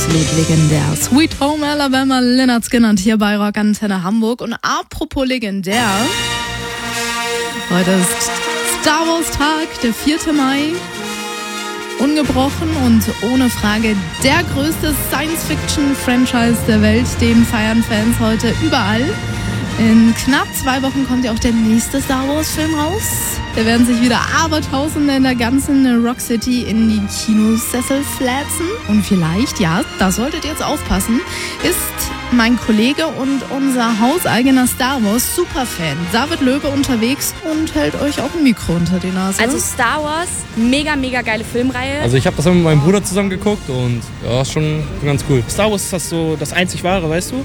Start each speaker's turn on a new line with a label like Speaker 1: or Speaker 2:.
Speaker 1: absolut legendär. Sweet Home Alabama, Lynyrd Skynyrd hier bei Rock Antenne Hamburg. Und apropos legendär, heute ist Star Wars Tag, der 4. Mai. Ungebrochen und ohne Frage der größte Science-Fiction-Franchise der Welt. Den feiern Fans heute überall. In knapp 2 Wochen kommt ja auch der nächste Star Wars-Film raus. Da werden sich wieder Abertausende in der ganzen Rock City in die Kinosessel fläzen. Und vielleicht, ja, da solltet ihr jetzt aufpassen, ist mein Kollege und unser hauseigener Star Wars Superfan David Löwe unterwegs und hält euch auch ein Mikro unter die Nase.
Speaker 2: Also Star Wars, mega, mega geile Filmreihe.
Speaker 3: Also ich habe das mit meinem Bruder zusammen geguckt und ja, ist schon ganz cool.
Speaker 4: Star Wars ist das so das einzig Wahre, weißt du?